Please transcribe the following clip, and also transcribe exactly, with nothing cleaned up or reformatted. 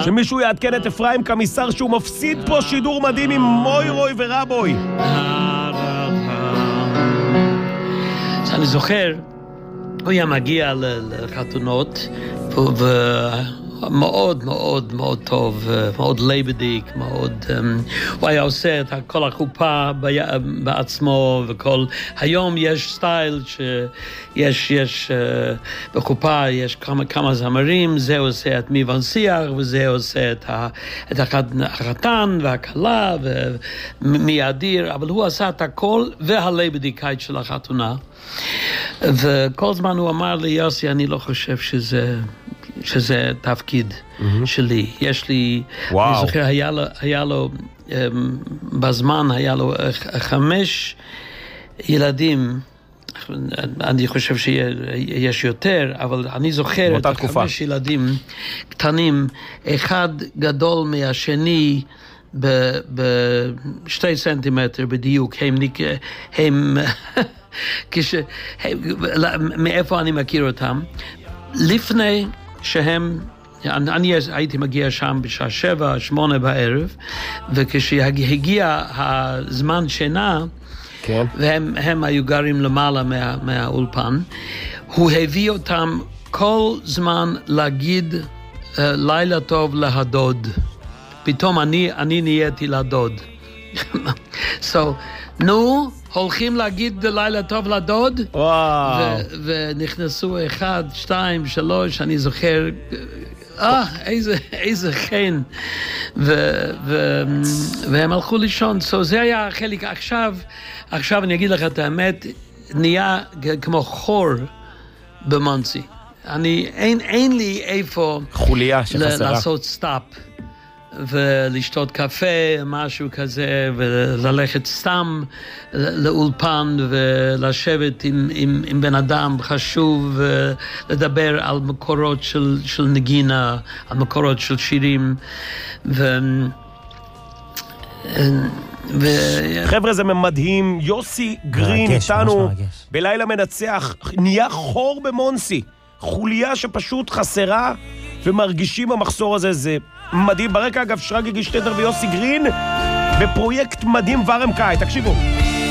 שמישהו יעדכן את אפרים קמיסר שהוא מפסיד פה שידור מדהים עם מוירוי ורבוי. אני זוכר, הוא היה מגיע לחתונות, ומאוד מאוד מאוד טוב, מאוד ליבדיק, מאוד, הוא היה עושה את כל החופה בעצמו וכל, היום יש סטייל שיש, יש, בחופה יש כמה, כמה זמרים, זה עושה את מי ונסיח, וזה עושה את, ה, את החתן והכלה ומי אדיר, אבל הוא עשה את הכל והליבדיקאית של החתונה. וכל זמן הוא אמר לי, יוסי, אני לא חושב שזה, שזה תפקיד mm-hmm. שלי. יש לי, וואו. אני זוכר, היה לו, היה לו, בזמן היה לו חמש ילדים, אני חושב שיש יותר, אבל אני זוכר את החמש ילדים קטנים, אחד גדול מהשני, בשתי סנטימטר בדיוק, הם, הם כש, מאיפה אני מכיר אותם? לפני שהם, אני הייתי מגיע שם בשעה שבע, שמונה בערב, וכשהגיע הזמן שינה, כן. והם הם היו גרים למעלה מה, מהאולפן, הוא הביא אותם כל זמן להגיד uh, לילה טוב להדוד. פתאום אני, אני נהייתי לדוד. so, נו, הולכים להגיד לילה טוב לדוד, וואו. ו- ונכנסו אחד, שתיים, שלוש, אני זוכר, אה, איזה, איזה חן. ו- ו- והם הלכו לישון. so, זה היה החלק. עכשיו, עכשיו אני אגיד לך את האמת, נהיה כמו חור במונסי. אני, אין, אין לי איפה חוליה שחסרה. לעשות סטאפ. ולשתות קפה, משהו כזה, וללכת סתם לאולפן, ולשבת עם, עם, עם בן אדם חשוב, ולדבר על מקורות של, של נגינה, על מקורות של שירים, ו... ו... חבר'ה, זה מדהים. יוסי גרין איתנו בלילה מנצח, נהיה חור במונסי, חוליה שפשוט חסרה, ומרגישים המחסור הזה. זה מדהים. ברקע אגב שרגי גישטדר ויוסי גרין בפרויקט מדהים ורם קאי, תקשיבו.